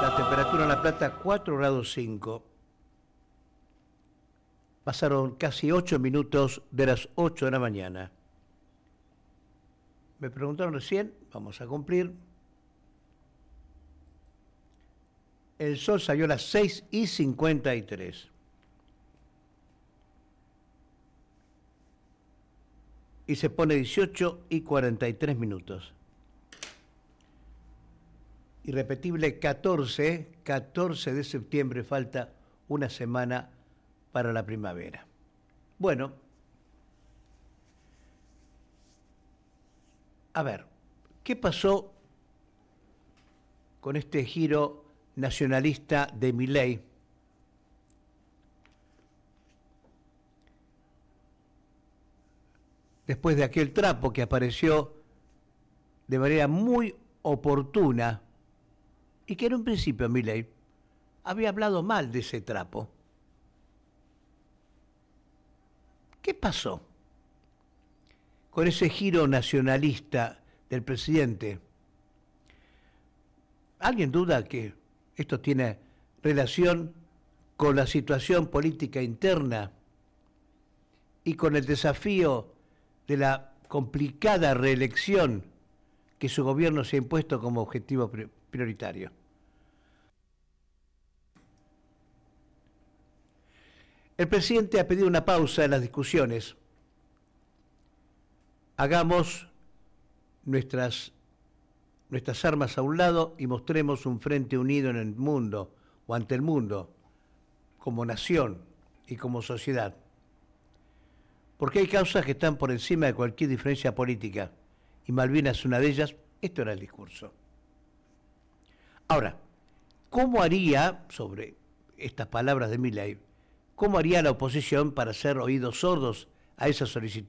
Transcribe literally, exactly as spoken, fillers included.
La temperatura en La Plata cuatro grados cinco. Pasaron casi ocho minutos de las ocho de la mañana. Me preguntaron recién, vamos a cumplir. El sol salió a las seis y cincuenta y tres. Y se pone dieciocho y cuarenta y tres minutos. Irrepetible catorce, catorce de septiembre, falta una semana para la primavera. Bueno, a ver, ¿qué pasó con este giro nacionalista de Milei? Después de aquel trapo que apareció de manera muy oportuna y que en un principio Milei había hablado mal de ese trapo. ¿Qué pasó con ese giro nacionalista del presidente? ¿Alguien duda que esto tiene relación con la situación política interna y con el desafío de la complicada reelección que su gobierno se ha impuesto como objetivo prioritario? El presidente ha pedido una pausa en las discusiones. Hagamos nuestras, nuestras armas a un lado y mostremos un frente unido en el mundo o ante el mundo, como nación y como sociedad. Porque hay causas que están por encima de cualquier diferencia política, y Malvinas es una de ellas. Esto era el discurso. Ahora, ¿cómo haría, sobre estas palabras de Milei, cómo haría la oposición para hacer oídos sordos a esa solicitud?